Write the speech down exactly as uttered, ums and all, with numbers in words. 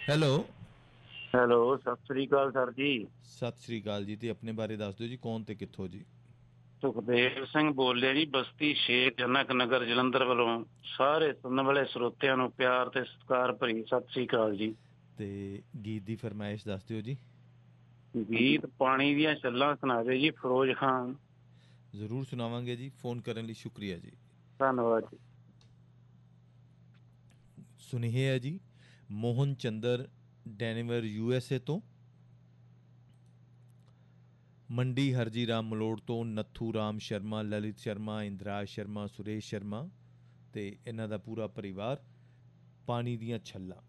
Hello. Hello, Sat Sri ਅਕਾਲ sir ਜੀ। ਸਤਿ ਸ਼੍ਰੀ ਅਕਾਲ ਜੀ। ਤੇ ਆਪਣੇ ਬਾਰੇ ਦੱਸ ਦਿਓ ਜੀ, ਕੌਣ ਤੇ ਕਿੱਥੋਂ ਜੀ? ਸੁਖਦੇਵ ਸਿੰਘ ਬੋਲਿਆ ਜੀ, ਬਸਤੀ ਛੇ ਜਨਕ ਨਗਰ ਜਲੰਧਰ ਵੱਲੋਂ। ਸਾਰੇ ਸੁਣਨ ਵਾਲੇ ਸਰੋਤਿਆਂ ਨੂੰ ਪਿਆਰ ਤੇ ਸਤਿਕਾਰ ਭਰੀ ਸਤਿ ਸ੍ਰੀ ਅਕਾਲ ਜੀ। ਤੇ ਗੀਤ ਦੀ ਫਰਮਾਇਸ਼ ਦੱਸ ਦਿਓ ਜੀ। ਗੀਤ ਪਾਣੀ ਦੀਆਂ ਛੱਲਾਂ ਸੁਣਾ ਦਿਓ ਜੀ, ਫਿਰੋਜ਼ ਖਾਨ। ਜ਼ਰੂਰ ਸੁਣਾਵਾਂਗੇ ਜੀ। ਫੋਨ ਕਰਨ ਲਈ ਸ਼ੁਕਰੀਆ ਜੀ। ਧੰਨਵਾਦ ਜੀ। ਸੁਨੇਹੇ ਹੈ ਜੀ Mohan Chandra, ਡੈਨੀਵਰ U S A ਤੋਂ। ਮੰਡੀ ਹਰਜੀ ਰਾਮ ਮਲੋੜ ਤੋਂ ਨੱਥੂ ਰਾਮ ਸ਼ਰਮਾ, ਲਲਿਤ ਸ਼ਰਮਾ, ਇੰਦਰਾਜ ਸ਼ਰਮਾ, ਸੁਰੇਸ਼ ਸ਼ਰਮਾ ਤੇ ਇਹਨਾਂ ਦਾ ਪੂਰਾ ਪਰਿਵਾਰ। ਪਾਣੀ ਦੀਆਂ ਛੱਲਾਂ।